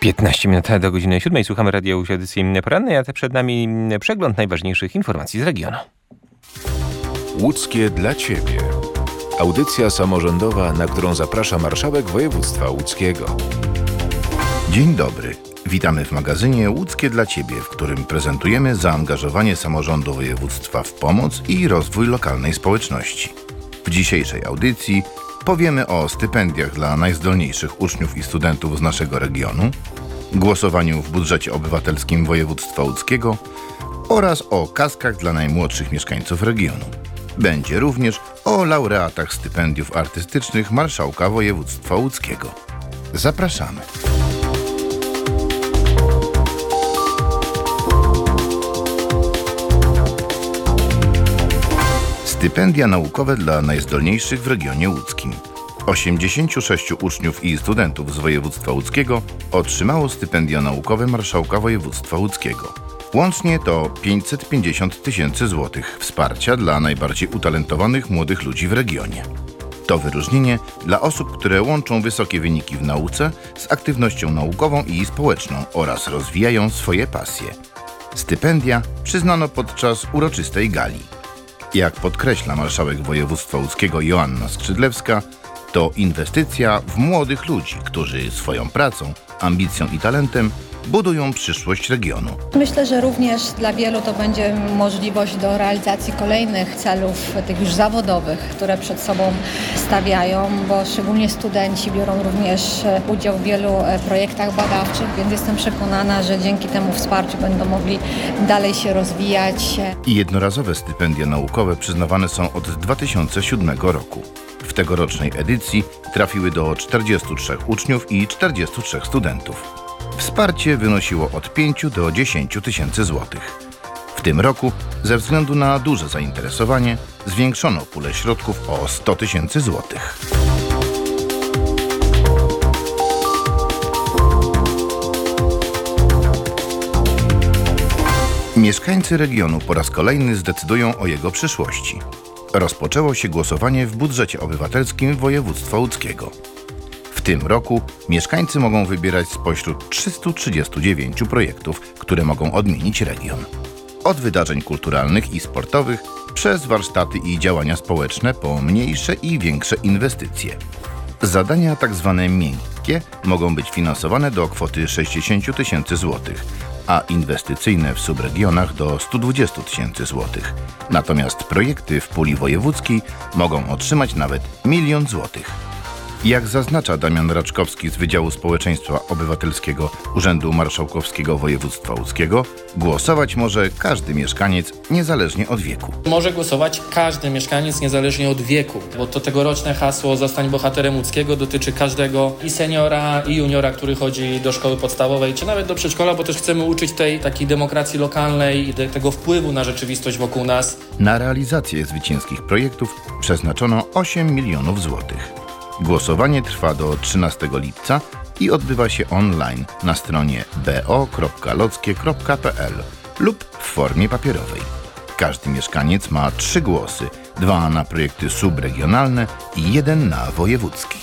15 minut do godziny 7. Słuchamy radia Łódź, audycji porannej, a przed nami przegląd najważniejszych informacji z regionu. Łódzkie dla Ciebie. Audycja samorządowa, na którą zaprasza marszałek województwa łódzkiego. Dzień dobry. Witamy w magazynie Łódzkie dla Ciebie, w którym prezentujemy zaangażowanie samorządu województwa w pomoc i rozwój lokalnej społeczności. W dzisiejszej audycji powiemy o stypendiach dla najzdolniejszych uczniów i studentów z naszego regionu, głosowaniu w budżecie obywatelskim województwa łódzkiego oraz o kaskach dla najmłodszych mieszkańców regionu. Będzie również o laureatach stypendiów artystycznych marszałka województwa łódzkiego. Zapraszamy. Stypendia naukowe dla najzdolniejszych w regionie łódzkim. 86 uczniów i studentów z województwa łódzkiego otrzymało stypendia naukowe marszałka województwa łódzkiego. Łącznie to 550 000 złotych wsparcia dla najbardziej utalentowanych młodych ludzi w regionie. To wyróżnienie dla osób, które łączą wysokie wyniki w nauce z aktywnością naukową i społeczną oraz rozwijają swoje pasje. Stypendia przyznano podczas uroczystej gali. Jak podkreśla marszałek województwa łódzkiego Joanna Skrzydlewska, to inwestycja w młodych ludzi, którzy swoją pracą, ambicją i talentem budują przyszłość regionu. Myślę, że również dla wielu to będzie możliwość do realizacji kolejnych celów, tych już zawodowych, które przed sobą stawiają, bo szczególnie studenci biorą również udział w wielu projektach badawczych, więc jestem przekonana, że dzięki temu wsparciu będą mogli dalej się rozwijać. I jednorazowe stypendia naukowe przyznawane są od 2007 roku. W tegorocznej edycji trafiły do 43 uczniów i 43 studentów. Wsparcie wynosiło od 5 do 10 000 złotych. W tym roku, ze względu na duże zainteresowanie, zwiększono pulę środków o 100 000 złotych. Mieszkańcy regionu po raz kolejny zdecydują o jego przyszłości. Rozpoczęło się głosowanie w budżecie obywatelskim województwa łódzkiego. W tym roku mieszkańcy mogą wybierać spośród 339 projektów, które mogą odmienić region. Od wydarzeń kulturalnych i sportowych, przez warsztaty i działania społeczne po mniejsze i większe inwestycje. Zadania tzw. miękkie mogą być finansowane do kwoty 60 000 złotych, a inwestycyjne w subregionach do 120 000 złotych. Natomiast projekty w puli wojewódzkiej mogą otrzymać nawet 1 000 000 złotych. Jak zaznacza Damian Raczkowski z Wydziału Społeczeństwa Obywatelskiego Urzędu Marszałkowskiego Województwa Łódzkiego, głosować może każdy mieszkaniec niezależnie od wieku. Może głosować każdy mieszkaniec niezależnie od wieku, bo to tegoroczne hasło Zostań bohaterem łódzkiego dotyczy każdego i seniora, i juniora, który chodzi do szkoły podstawowej, czy nawet do przedszkola, bo też chcemy uczyć tej takiej demokracji lokalnej i tego wpływu na rzeczywistość wokół nas. Na realizację zwycięskich projektów przeznaczono 8 milionów złotych. Głosowanie trwa do 13 lipca i odbywa się online na stronie bo.lockie.pl lub w formie papierowej. Każdy mieszkaniec ma 3 głosy, 2 na projekty subregionalne i 1 na wojewódzki.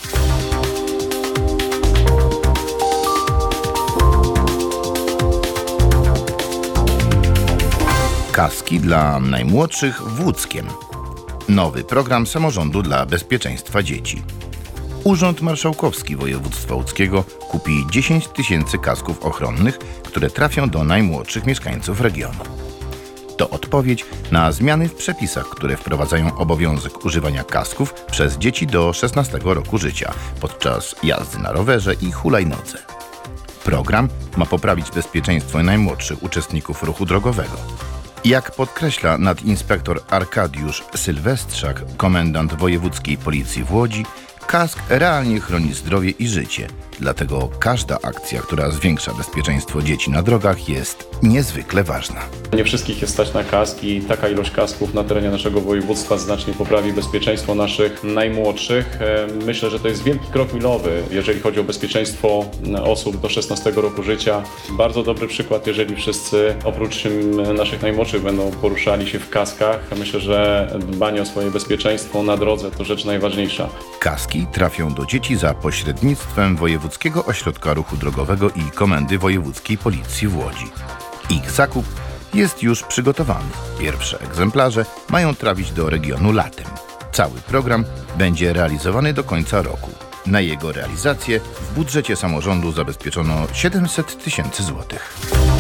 Kaski dla najmłodszych w Łódzkiem. Nowy program samorządu dla bezpieczeństwa dzieci. Urząd Marszałkowski Województwa Łódzkiego kupi 10 000 kasków ochronnych, które trafią do najmłodszych mieszkańców regionu. To odpowiedź na zmiany w przepisach, które wprowadzają obowiązek używania kasków przez dzieci do 16 roku życia podczas jazdy na rowerze i hulajnodze. Program ma poprawić bezpieczeństwo najmłodszych uczestników ruchu drogowego. Jak podkreśla nadinspektor Arkadiusz Sylwestrzak, komendant wojewódzkiej policji w Łodzi, kask realnie chroni zdrowie i życie. Dlatego każda akcja, która zwiększa bezpieczeństwo dzieci na drogach, jest niezwykle ważna. Nie wszystkich jest stać na kask i taka ilość kasków na terenie naszego województwa znacznie poprawi bezpieczeństwo naszych najmłodszych. Myślę, że to jest wielki krok milowy, jeżeli chodzi o bezpieczeństwo osób do 16 roku życia. Bardzo dobry przykład, jeżeli wszyscy oprócz naszych najmłodszych będą poruszali się w kaskach. Myślę, że dbanie o swoje bezpieczeństwo na drodze to rzecz najważniejsza. Kaski trafią do dzieci za pośrednictwem Wojewódzkiego Ośrodka Ruchu Drogowego i Komendy Wojewódzkiej Policji w Łodzi. Ich zakup jest już przygotowany. Pierwsze egzemplarze mają trafić do regionu latem. Cały program będzie realizowany do końca roku. Na jego realizację w budżecie samorządu zabezpieczono 700 000 złotych.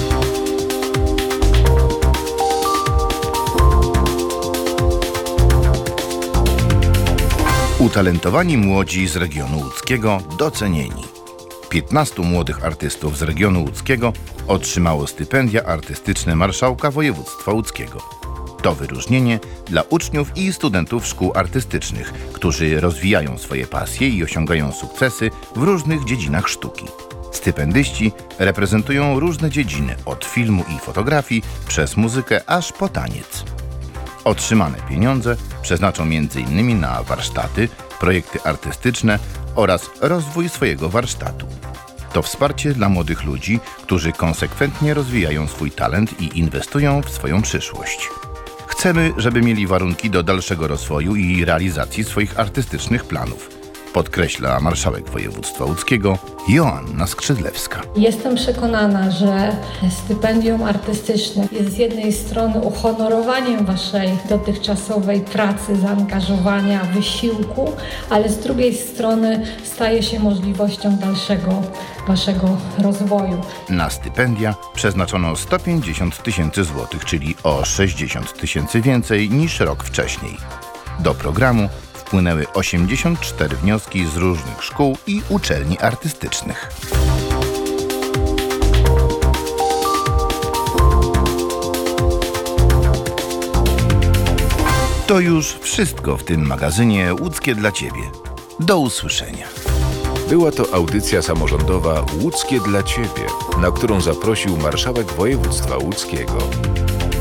Utalentowani młodzi z regionu łódzkiego docenieni. 15 młodych artystów z regionu łódzkiego otrzymało stypendia artystyczne Marszałka Województwa Łódzkiego. To wyróżnienie dla uczniów i studentów szkół artystycznych, którzy rozwijają swoje pasje i osiągają sukcesy w różnych dziedzinach sztuki. Stypendyści reprezentują różne dziedziny, od filmu i fotografii przez muzykę aż po taniec. Otrzymane pieniądze przeznaczą m.in. na warsztaty, projekty artystyczne oraz rozwój swojego warsztatu. To wsparcie dla młodych ludzi, którzy konsekwentnie rozwijają swój talent i inwestują w swoją przyszłość. Chcemy, żeby mieli warunki do dalszego rozwoju i realizacji swoich artystycznych planów, podkreśla marszałek województwa łódzkiego Joanna Skrzydlewska. Jestem przekonana, że stypendium artystyczne jest z jednej strony uhonorowaniem Waszej dotychczasowej pracy, zaangażowania, wysiłku, ale z drugiej strony staje się możliwością dalszego Waszego rozwoju. Na stypendia przeznaczono 150 000 złotych, czyli o 60 000 więcej niż rok wcześniej. Do programu wpłynęły 84 wnioski z różnych szkół i uczelni artystycznych. To już wszystko w tym magazynie Łódzkie dla Ciebie. Do usłyszenia. Była to audycja samorządowa Łódzkie dla Ciebie, na którą zaprosił marszałek województwa łódzkiego.